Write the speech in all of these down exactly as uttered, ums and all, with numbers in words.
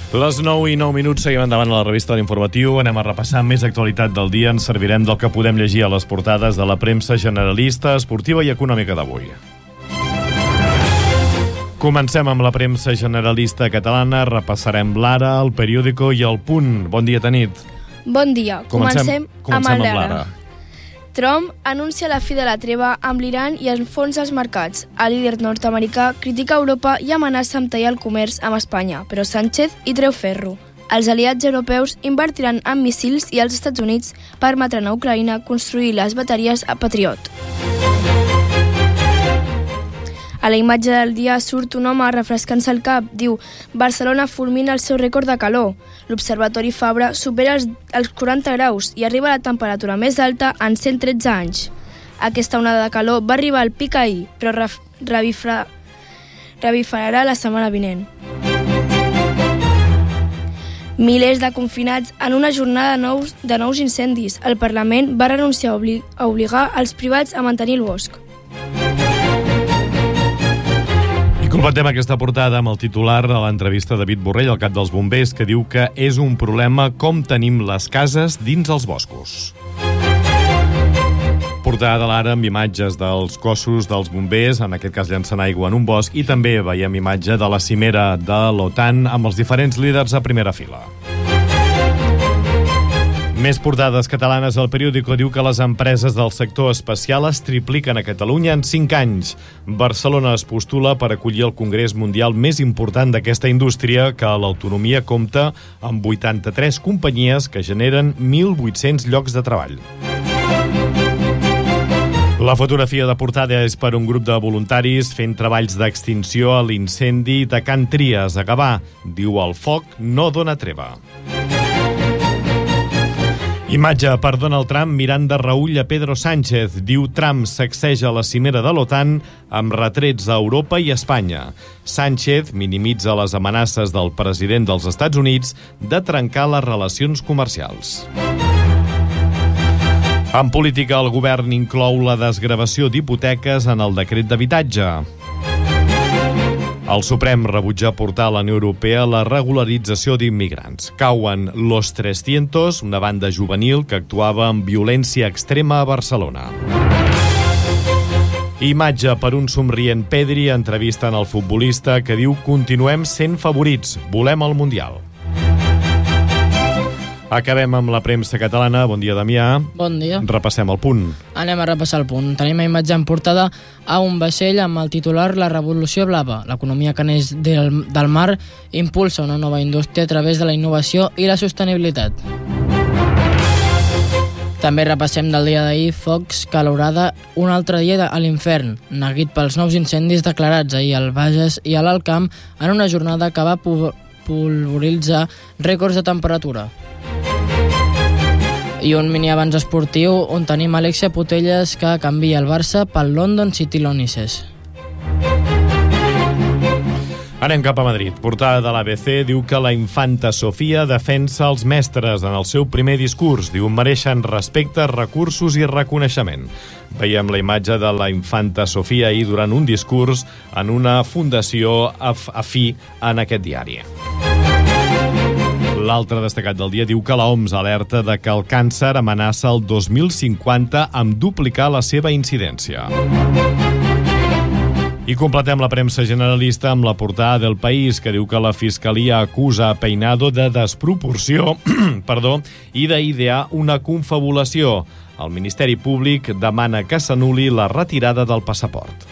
Les nou i nou minuts, seguim endavant a la revista de l'Informatiu. Anem a repassar més actualitat del dia. Ens servirem del que podem llegir a les portades de la premsa generalista, esportiva i econòmica d'avui. Comencem amb la premsa generalista catalana. Repassarem l'Ara, el Periódico i el Punt. Bon dia, Tanit. Bon dia. Comencem, comencem, comencem amb l'Ara. Trump anuncia la fi de la treva amb l'Iran i enfonsa els mercats. El líder nord-americà critica Europa i amenaça amb tallar el comerç amb Espanya, però Sánchez hi treu ferro. Els aliats europeus invertiran en míssils i els Estats Units permetran a Ucraïna construir les bateries a Patriot. A la imatge del dia surt un home refrescant-se el cap. Diu, Barcelona fulmina el seu rècord de calor. L'Observatori Fabra supera els, els quaranta graus i arriba a la temperatura més alta en cent tretze anys. Aquesta onada de calor va arribar al pic ahir, però revifra, revifarà la setmana vinent. Milers de confinats en una jornada de nous, de nous incendis. El Parlament va renunciar a, obli a obligar els privats a mantenir el bosc. Completem aquesta portada amb el titular de l'entrevista de David Borrell, el cap dels bombers, que diu que és un problema com tenim les cases dins els boscos. Portada de l'Ara amb imatges dels cossos dels bombers, en aquest cas llançant aigua en un bosc, i també veiem imatge de la cimera de l'OTAN amb els diferents líders a primera fila. Més portades catalanes. El Periódico diu que les empreses del sector espacial es tripliquen a Catalunya en cinc anys. Barcelona es postula per acollir el Congrés Mundial més important d'aquesta indústria, que a l'autonomia compta amb vuitanta-tres companyies que generen mil vuit-cents llocs de treball. La fotografia de portada és per un grup de voluntaris fent treballs d'extinció a l'incendi de Can Tries a Gavà. Diu, el foc no dona treva. Imatge per Donald Trump mirant de reüll a Pedro Sánchez. Diu, Trump sacseja la cimera de l'OTAN amb retrets a Europa i Espanya. Sánchez minimitza les amenaces del president dels Estats Units de trencar les relacions comercials. En política, el govern inclou la desgravació d'hipoteques en el decret d'habitatge. El Suprem rebutja portar a la Unió Europea la regularització d'immigrants. Cauen Los trescientos, una banda juvenil que actuava amb violència extrema a Barcelona. Imatge per un somrient Pedri entrevista en el futbolista que diu, continuem sent favorits, volem el Mundial. Acabem amb la premsa catalana. Bon dia, Damià. Bon dia. Repassem el Punt. Anem a repassar el Punt. Tenim a imatge en portada a un vaixell amb el titular La revolució blava. L'economia que neix del, del mar impulsa una nova indústria a través de la innovació i la sostenibilitat. També repassem del dia d'ahir, focs, calorada, un altre dia a l'infern, neguit pels nous incendis declarats ahir al Bages i a l'Alt Camp en una jornada que va polvoritzar rècords de temperatura. I un mini avanç esportiu on tenim Alexia Putellas que canvia el Barça pel London City Lionesses. Anem cap a Madrid. Portada de l'A B C diu que la infanta Sofia defensa els mestres en el seu primer discurs. Diu, mereixen respecte, recursos i reconeixement. Veiem la imatge de la infanta Sofia ahir durant un discurs en una fundació af afí en aquest diari. L'altre destacat del dia diu que l'O M S alerta de que el càncer amenaça el dos mil cinquanta amb duplicar la seva incidència. I completem la premsa generalista amb la portada del País, que diu que la Fiscalia acusa a Peinado de desproporció perdó, i d'idear una confabulació. El Ministeri Públic demana que s'anul·li la retirada del passaport.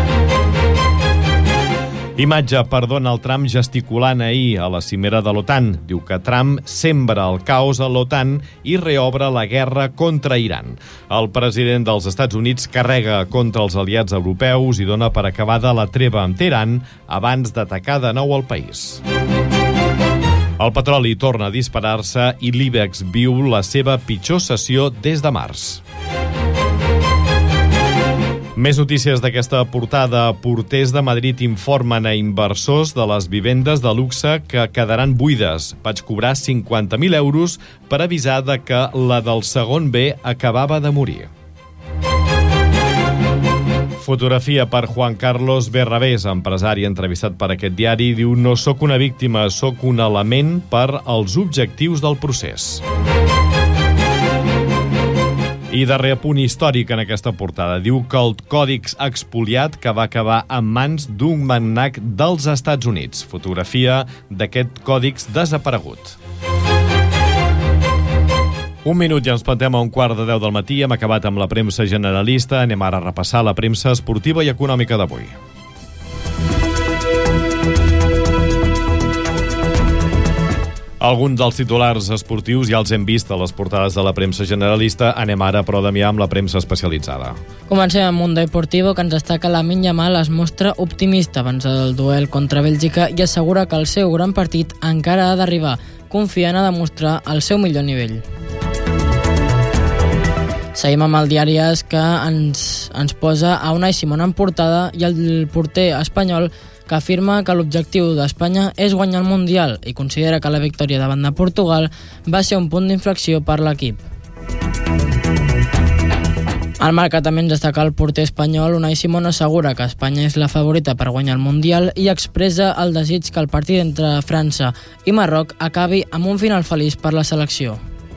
Imatge per Donald Trump gesticulant ahir a la cimera de l'OTAN. Diu que Trump sembra el caos a l'OTAN i reobre la guerra contra Iran. El president dels Estats Units carrega contra els aliats europeus i dona per acabada la treva amb Teheran abans d'atacar de nou el país. El petroli torna a disparar-se i l'I B E X viu la seva pitjor sessió des de març. Més notícies d'aquesta portada. Porters de Madrid informen a inversors de les vivendes de luxe que quedaran buides. Vaig cobrar cinquanta mil euros per avisar de que la del segon B acabava de morir. Fotografia per Juan Carlos Berrabés, empresari entrevistat per aquest diari. Diu: no sóc una víctima, sóc un element per als objectius del procés. I darrer punt històric en aquesta portada. Diu que el còdex expoliat que va acabar en mans d'un magnat dels Estats Units. Fotografia d'aquest còdex desaparegut. Un minut i ens plantem a un quart de deu del matí. Hem acabat amb la premsa generalista. Anem ara a repassar la premsa esportiva i econòmica d'avui. Alguns dels titulars esportius ja els hem vist a les portades de la premsa generalista. Anem ara, però, Damià, amb la premsa especialitzada. Comencem amb Mundo Deportivo, que ens destaca Lamine Yamal es mostra optimista abans del duel contra Bèlgica i assegura que el seu gran partit encara ha d'arribar, confiant a demostrar el seu millor nivell. Seguim amb el diari AS, que ens, ens posa a Unai Simón en portada i el porter espanyol, que afirma que l'objectiu d'Espanya és guanyar el Mundial i considera que la victòria davant de Portugal va ser un punt d'inflexió per l'equip. Al Marca també ens destaca el porter espanyol. Unai Simón assegura que Espanya és la favorita per guanyar el Mundial i expressa el desig que el partit entre França i Marroc acabi amb un final feliç per la selecció.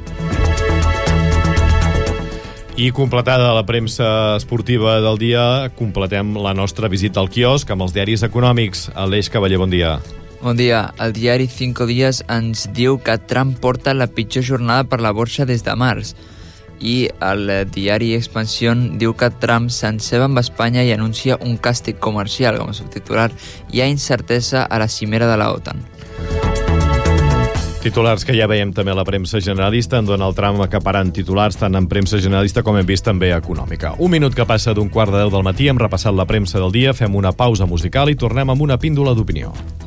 I completada la premsa esportiva del dia, completem la nostra visita al quiosc amb els diaris econòmics. Aleix Cavaller, bon dia. Bon dia. El diari Cinco Días ens diu que Trump porta la pitjor jornada per la borsa des de març. I el diari Expansión diu que Trump s'enceba amb Espanya i anuncia un càstig comercial. Com a subtitular, hi ha incertesa a la cimera de la OTAN. Titulars que ja veiem també a la premsa generalista. En Donald Trump acaparant titulars tant en premsa generalista com hem vist també econòmica. Un minut que passa d'un quart de deu del matí. Hem repassat la premsa del dia, fem una pausa musical i tornem amb una píndola d'opinió.